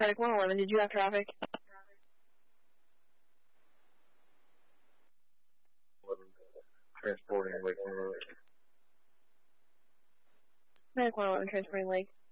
Medic 111, did you have traffic? 11, transporting Lake Monroe. Medic 111, transporting Lake.